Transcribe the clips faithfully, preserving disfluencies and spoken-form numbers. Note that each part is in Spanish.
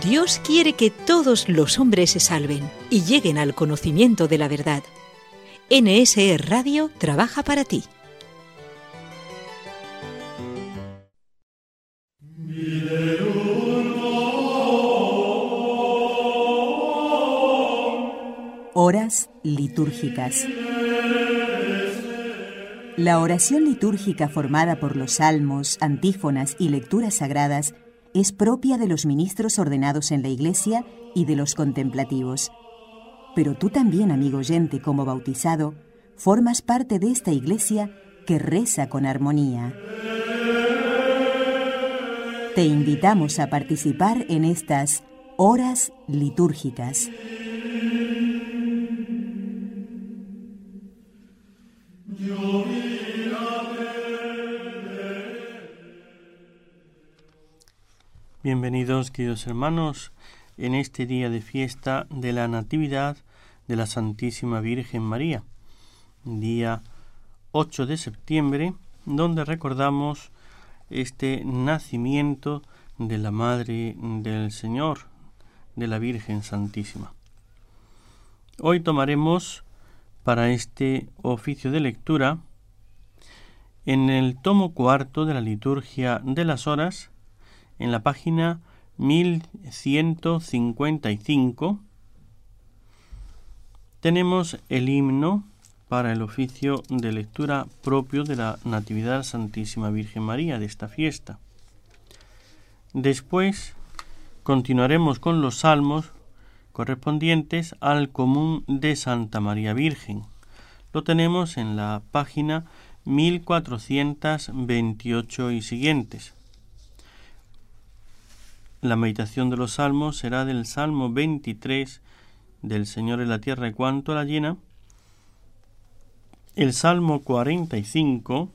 Dios quiere que todos los hombres se salven y lleguen al conocimiento de la verdad. N S E Radio trabaja para ti. Horas litúrgicas. La oración litúrgica formada por los salmos, antífonas y lecturas sagradas es propia de los ministros ordenados en la Iglesia y de los contemplativos. Pero tú también, amigo oyente, como bautizado, formas parte de esta Iglesia que reza con armonía. Te invitamos a participar en estas horas litúrgicas. Bienvenidos, queridos hermanos, en este día de fiesta de la Natividad de la Santísima Virgen María, día ocho de septiembre, donde recordamos este nacimiento de la Madre del Señor, de la Virgen Santísima. Hoy tomaremos para este oficio de lectura en el tomo cuarto de la Liturgia de las Horas, en la página mil ciento cincuenta y cinco, tenemos el himno para el oficio de lectura propio de la Natividad Santísima Virgen María de esta fiesta. Después continuaremos con los salmos correspondientes al común de Santa María Virgen. Lo tenemos en la página mil cuatrocientos veintiocho y siguientes. La meditación de los salmos será del Salmo veintitrés, del Señor en la tierra y cuanto la llena, el Salmo cuarenta y cinco,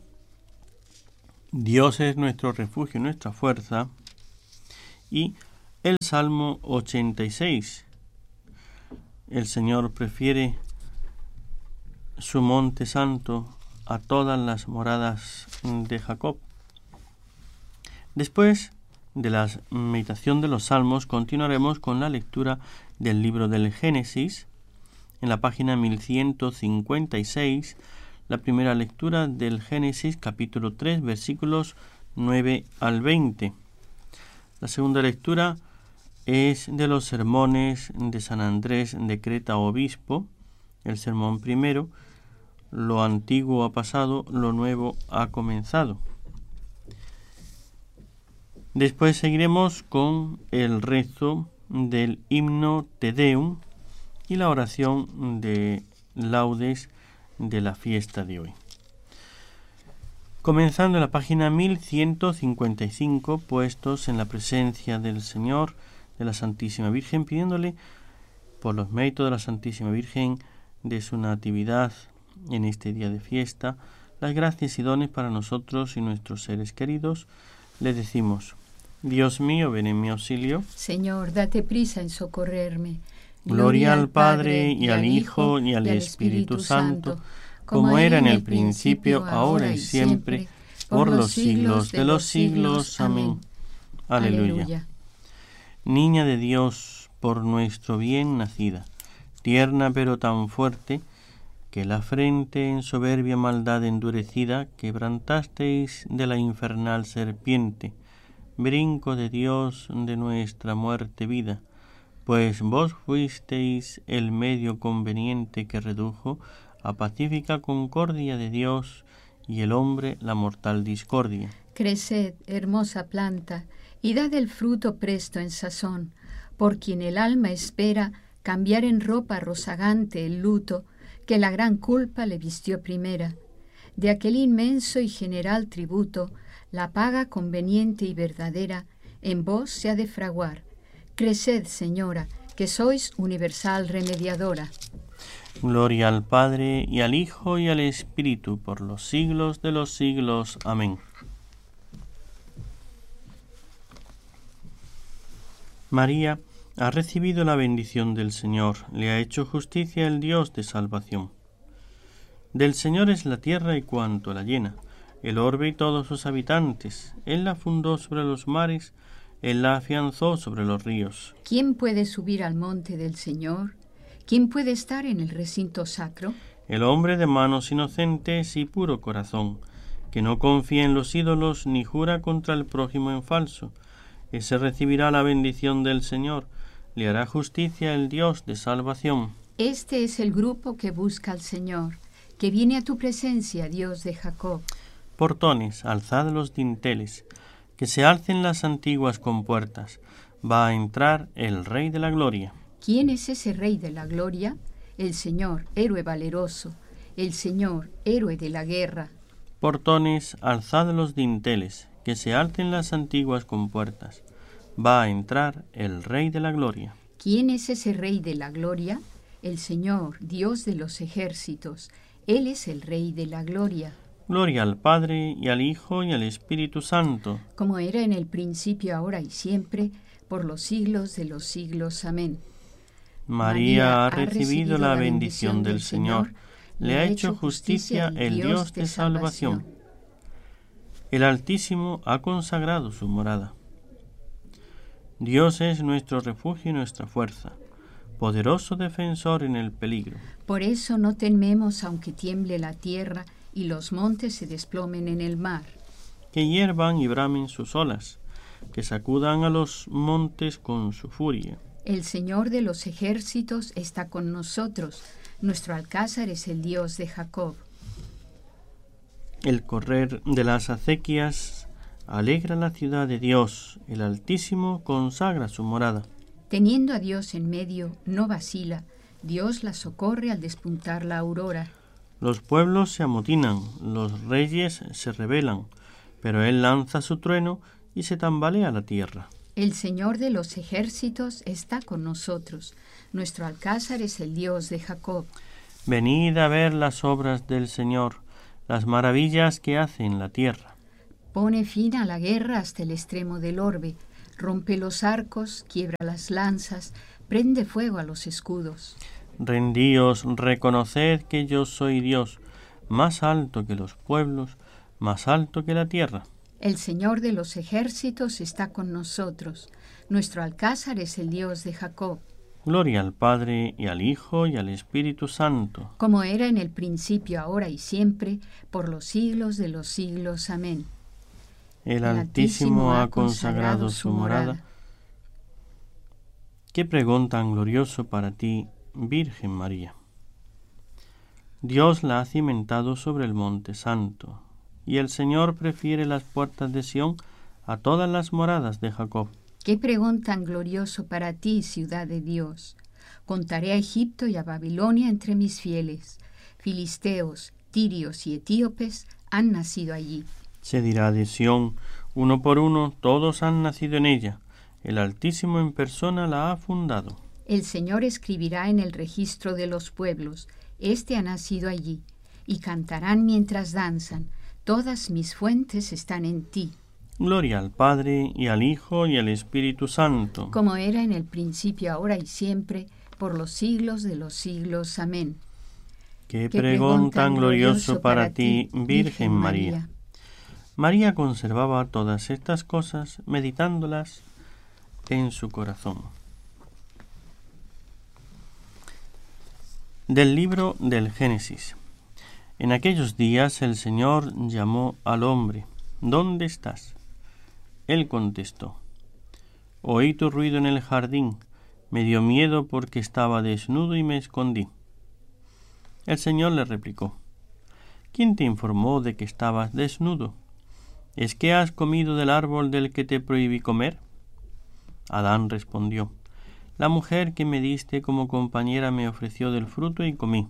Dios es nuestro refugio y nuestra fuerza, y el Salmo ochenta y seis, el Señor prefiere su monte santo a todas las moradas de Jacob. Después de la meditación de los salmos, continuaremos con la lectura del libro del Génesis, en la página mil ciento cincuenta y seis, la primera lectura del Génesis, capítulo tres, versículos nueve al veinte. La segunda lectura es de los sermones de San Andrés de Creta, obispo. El sermón primero: lo antiguo ha pasado, lo nuevo ha comenzado. Después seguiremos con el rezo del himno Te Deum y la oración de laudes de la fiesta de hoy. Comenzando en la página mil ciento cincuenta y cinco, puestos en la presencia del Señor, de la Santísima Virgen, pidiéndole por los méritos de la Santísima Virgen, de su natividad en este día de fiesta, las gracias y dones para nosotros y nuestros seres queridos, le decimos: Dios mío, ven en mi auxilio. Señor, date prisa en socorrerme. Gloria al Padre, y al Hijo, y al Espíritu Santo, como era en el principio, ahora y siempre, por los siglos de los siglos. Amén. Aleluya. Niña de Dios, por nuestro bien nacida, tierna pero tan fuerte, que la frente en soberbia maldad endurecida quebrantasteis de la infernal serpiente, brinco de Dios de nuestra muerte vida, pues vos fuisteis el medio conveniente que redujo a pacífica concordia de Dios y el hombre la mortal discordia. Creced, hermosa planta, y dad el fruto presto en sazón, por quien el alma espera cambiar en ropa rozagante el luto que la gran culpa le vistió primera. De aquel inmenso y general tributo, la paga conveniente y verdadera en vos se ha de fraguar. Creced, Señora, que sois universal remediadora. Gloria al Padre, y al Hijo, y al Espíritu, por los siglos de los siglos. Amén. María ha recibido la bendición del Señor, le ha hecho justicia el Dios de salvación. Del Señor es la tierra y cuanto la llena, el orbe y todos sus habitantes. Él la fundó sobre los mares, Él la afianzó sobre los ríos. ¿Quién puede subir al monte del Señor? ¿Quién puede estar en el recinto sacro? El hombre de manos inocentes y puro corazón, que no confía en los ídolos ni jura contra el prójimo en falso. Ese recibirá la bendición del Señor, le hará justicia el Dios de salvación. Este es el grupo que busca al Señor, que viene a tu presencia, Dios de Jacob. Portones, alzad los dinteles, que se alcen las antiguas compuertas. Va a entrar el Rey de la Gloria. ¿Quién es ese Rey de la Gloria? El Señor, héroe valeroso, el Señor, héroe de la guerra. Portones, alzad los dinteles, que se alcen las antiguas compuertas. Va a entrar el Rey de la Gloria. ¿Quién es ese Rey de la Gloria? El Señor, Dios de los ejércitos. Él es el Rey de la Gloria. Gloria al Padre, y al Hijo, y al Espíritu Santo. Como era en el principio, ahora y siempre, por los siglos de los siglos. Amén. María ha recibido la bendición del Señor. Le ha hecho justicia el Dios de salvación. El Altísimo ha consagrado su morada. Dios es nuestro refugio y nuestra fuerza, poderoso defensor en el peligro. Por eso no tememos aunque tiemble la tierra y los montes se desplomen en el mar. Que hiervan y bramen sus olas, que sacudan a los montes con su furia. El Señor de los ejércitos está con nosotros. Nuestro alcázar es el Dios de Jacob. El correr de las acequias alegra la ciudad de Dios. El Altísimo consagra su morada. Teniendo a Dios en medio, no vacila. Dios la socorre al despuntar la aurora. Los pueblos se amotinan, los reyes se rebelan, pero Él lanza su trueno y se tambalea la tierra. El Señor de los ejércitos está con nosotros. Nuestro alcázar es el Dios de Jacob. Venid a ver las obras del Señor, las maravillas que hace en la tierra. Pone fin a la guerra hasta el extremo del orbe, rompe los arcos, quiebra las lanzas, prende fuego a los escudos. Rendíos, reconoced que yo soy Dios, más alto que los pueblos, más alto que la tierra. El Señor de los ejércitos está con nosotros. Nuestro alcázar es el Dios de Jacob. Gloria al Padre, y al Hijo, y al Espíritu Santo. Como era en el principio, ahora y siempre, por los siglos de los siglos. Amén. El Altísimo ha consagrado su morada. Qué pregón tan glorioso para ti, Virgen María. Dios la ha cimentado sobre el monte santo, y el Señor prefiere las puertas de Sión a todas las moradas de Jacob. Qué pregón tan glorioso para ti, ciudad de Dios. Contaré a Egipto y a Babilonia entre mis fieles. Filisteos, tirios y etíopes han nacido allí. Se dirá de Sión, uno por uno, todos han nacido en ella. El Altísimo en persona la ha fundado. El Señor escribirá en el registro de los pueblos, este ha nacido allí, y cantarán mientras danzan, todas mis fuentes están en ti. Gloria al Padre, y al Hijo, y al Espíritu Santo. Como era en el principio, ahora y siempre, por los siglos de los siglos. Amén. Qué pregón tan glorioso para ti, Virgen María. María conservaba todas estas cosas, meditándolas en su corazón. Del libro del Génesis. En aquellos días el Señor llamó al hombre: ¿Dónde estás? Él contestó: Oí tu ruido en el jardín, me dio miedo porque estaba desnudo y me escondí. El Señor le replicó: ¿Quién te informó de que estabas desnudo? ¿Es que has comido del árbol del que te prohibí comer? Adán respondió: La mujer que me diste como compañera me ofreció del fruto y comí.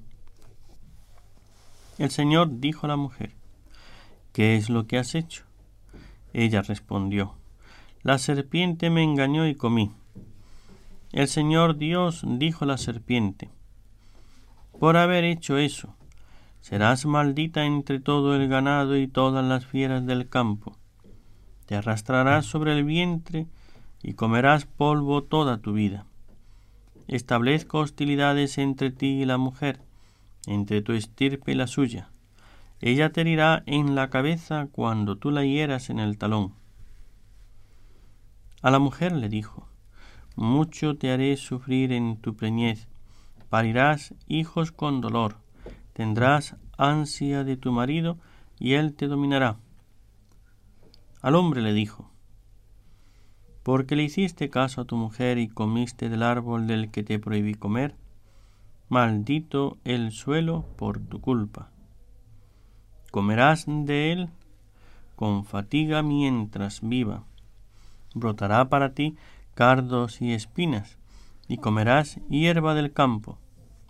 El Señor dijo a la mujer: ¿Qué es lo que has hecho? Ella respondió: La serpiente me engañó y comí. El Señor Dios dijo a la serpiente: Por haber hecho eso, serás maldita entre todo el ganado y todas las fieras del campo. Te arrastrarás sobre el vientre y comerás polvo toda tu vida. Establezco hostilidades entre ti y la mujer, entre tu estirpe y la suya. Ella te herirá en la cabeza cuando tú la hieras en el talón. A la mujer le dijo: mucho te haré sufrir en tu preñez, parirás hijos con dolor, tendrás ansia de tu marido y él te dominará. Al hombre le dijo: porque le hiciste caso a tu mujer y comiste del árbol del que te prohibí comer, maldito el suelo por tu culpa. Comerás de él con fatiga mientras viva. Brotará para ti cardos y espinas, y comerás hierba del campo.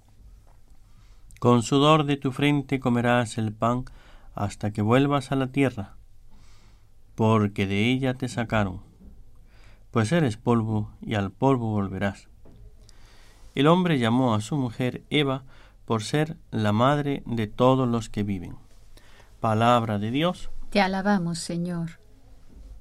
Con sudor de tu frente comerás el pan hasta que vuelvas a la tierra, porque de ella te sacaron, pues eres polvo y al polvo volverás. El hombre llamó a su mujer Eva por ser la madre de todos los que viven. Palabra de Dios. Te alabamos, Señor.